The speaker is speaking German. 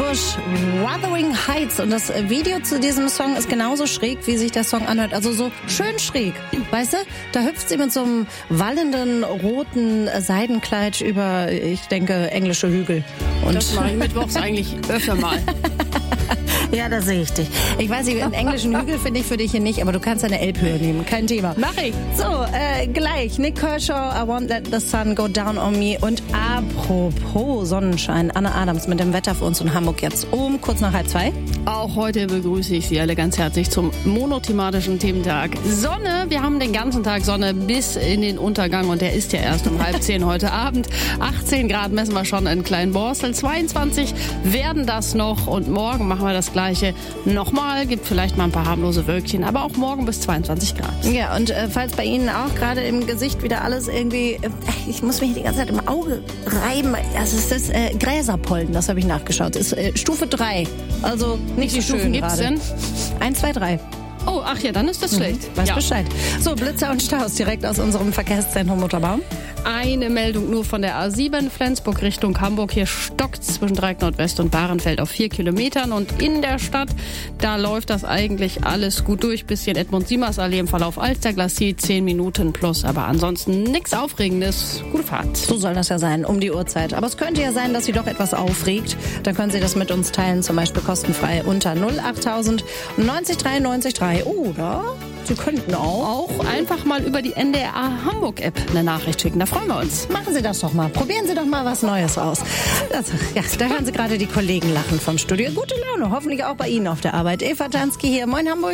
Bush, Wuthering Heights. Und das Video zu diesem Song ist genauso schräg, wie sich der Song anhört. Also so schön schräg, weißt du? Da hüpft sie mit so einem wallenden roten Seidenkleid über, ich denke, englische Hügel. Und das mache ich mittwochs eigentlich öfter mal. Ja, da sehe ich dich. Ich weiß nicht, einen englischen Hügel finde ich für dich hier nicht, aber du kannst eine Elbhöhe nehmen, kein Thema. Mach ich. So, gleich Nick Kershaw, I Won't Let the Sun Go Down on Me. Und apropos Sonnenschein, Anne Adams mit dem Wetter für uns in Hamburg jetzt um kurz nach 1:30. Auch heute begrüße ich Sie alle ganz herzlich zum monothematischen Thementag. Sonne, wir haben den ganzen Tag Sonne bis in den Untergang und der ist ja erst um 9:30 heute Abend. 18 Grad messen wir schon in Kleinborstel, 22 werden das noch und morgen machen wir das Gleiche nochmal. Gibt vielleicht mal ein paar harmlose Wölkchen, aber auch morgen bis 22 Grad. Ja, und falls bei Ihnen auch gerade im Gesicht wieder alles irgendwie, ich muss mich die ganze Zeit im Auge reiben, das ist das Gräserpollen, das habe ich nachgeschaut, das ist Stufe 3, also nicht Wie so viele schön Stufen gibt's gerade. denn? 1, 2, 3. Oh, ach ja, dann ist das schlecht. Weiß ja. Bescheid. So, Blitzer und Staus direkt aus unserem Verkehrszentrum Mutterbaum. Eine Meldung nur von der A7 Flensburg Richtung Hamburg. Hier stockt zwischen Dreieck Nordwest und Bahrenfeld auf 4 Kilometern. Und in der Stadt, da läuft das eigentlich alles gut durch. Bisschen Edmund-Siemers-Allee im Verlauf Alsterglassie, 10 Minuten plus. Aber ansonsten nichts Aufregendes. Gute Fahrt. So soll das ja sein, um die Uhrzeit. Aber es könnte ja sein, dass Sie doch etwas aufregt. Dann können Sie das mit uns teilen, zum Beispiel kostenfrei unter 08000 90 3 90 3. Oder Sie könnten auch Einfach mal über die NDR Hamburg App eine Nachricht schicken. Da freuen wir uns. machen Sie das doch mal. Probieren Sie doch mal was Neues aus. Ja, da hören Sie gerade die Kollegen lachen vom Studio. Gute Laune, hoffentlich auch bei Ihnen auf der Arbeit. Eva Jansky hier. Moin Hamburg.